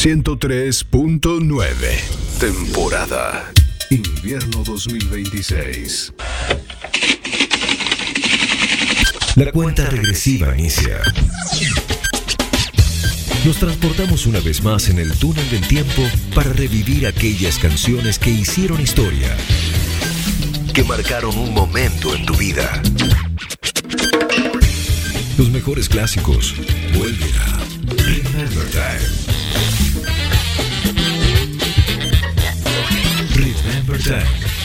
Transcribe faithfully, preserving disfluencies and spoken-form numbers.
ciento tres punto nueve. Temporada Invierno dos mil veintiséis. La cuenta regresiva inicia. Nos transportamos una vez más en el túnel del tiempo para revivir aquellas canciones que hicieron historia, que marcaron un momento en tu vida. Los mejores clásicos vuelven a Remember Time. Remember Time.